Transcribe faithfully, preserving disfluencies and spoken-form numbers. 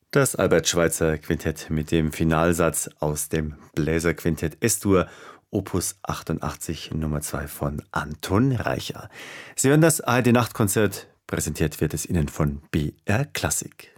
Das Albert Schweitzer Quintett mit dem Finalsatz aus dem Bläserquintett S-Dur, Opus achtundachtzig, Nummer zwei von Anton Reicher. Sie hören das A R D Nachtkonzert, präsentiert wird es Ihnen von B R Klassik.